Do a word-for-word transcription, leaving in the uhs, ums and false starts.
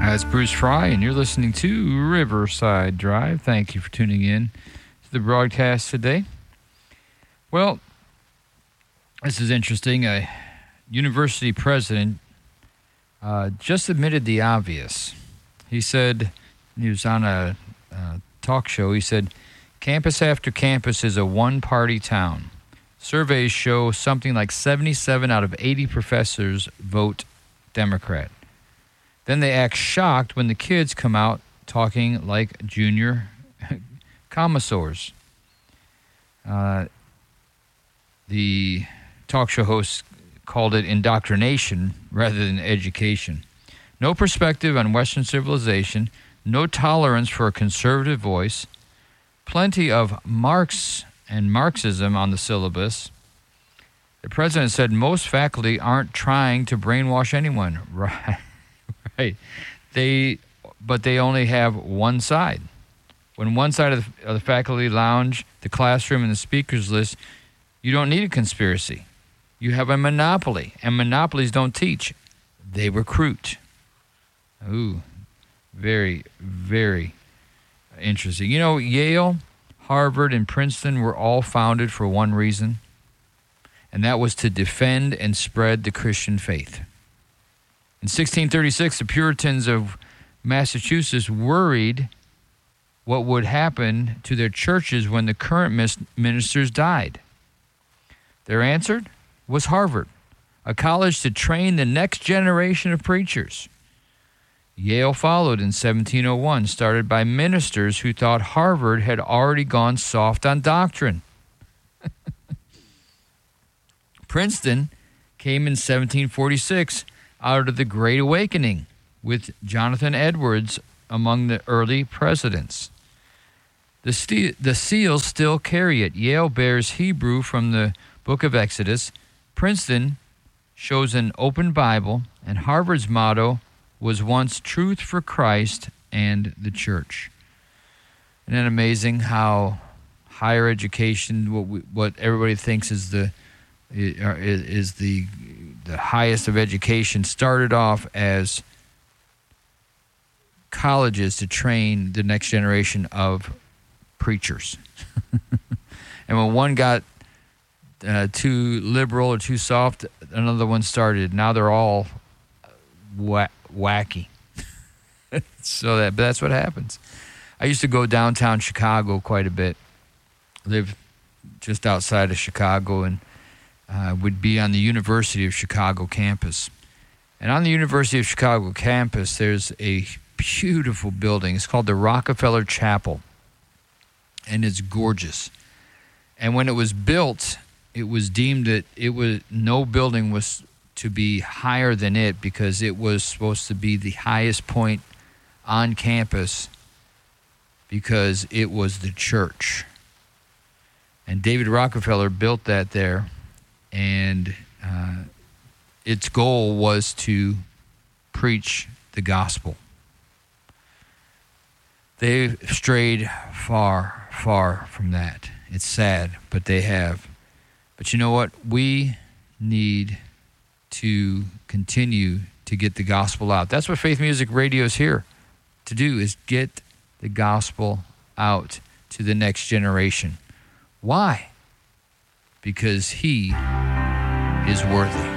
That's Bruce Fry, and you're listening to Riverside Drive. Thank you for tuning in to the broadcast today. Well, this is interesting. A university president uh, just admitted the obvious. He said, he was on a, a talk show, he said, campus after campus is a one-party town. Surveys show something like seventy-seven out of eighty professors vote Democrat. Then they act shocked when the kids come out talking like junior commissars. Uh, the talk show host called it indoctrination rather than education. No perspective on Western civilization, no tolerance for a conservative voice, plenty of Marx and Marxism on the syllabus. The president said most faculty aren't trying to brainwash anyone. Right. Right. They, but they only have one side. When one side of the, of the faculty lounge, the classroom, and the speakers list, you don't need a conspiracy. You have a monopoly, and monopolies don't teach. They recruit. Ooh, very, very interesting. You know, Yale, Harvard, and Princeton were all founded for one reason, and that was to defend and spread the Christian faith. In sixteen thirty-six, the Puritans of Massachusetts worried what would happen to their churches when the current ministers died. Their answer was Harvard, a college to train the next generation of preachers. Yale followed in seventeen oh one, started by ministers who thought Harvard had already gone soft on doctrine. Princeton came in seventeen forty-six out of the Great Awakening with Jonathan Edwards among the early presidents. The, st- the seals still carry it. Yale bears Hebrew from the book of Exodus. Princeton shows an open Bible, and Harvard's motto was once truth for Christ and the church. Isn't it amazing how higher education, what we, what everybody thinks is the is, is the the highest of education, started off as colleges to train the next generation of preachers. And when one got uh, too liberal or too soft, another one started. Now they're all wha- wacky. So that, but that's what happens. I used to go downtown Chicago quite a bit. Lived just outside of Chicago, and uh, would be on the University of Chicago campus. And on the University of Chicago campus, there's a beautiful building. It's called the Rockefeller Chapel, and it's gorgeous. And when it was built, it was deemed that it was no building was to be higher than it because it was supposed to be the highest point on campus because it was the church. And David Rockefeller built that there, and uh, its goal was to preach the gospel. They've strayed far, far from that. It's sad, but they have. But you know what? We need to continue to get the gospel out. That's what Faith Music Radio is here to do, is get the gospel out to the next generation. Why? Because he is worthy.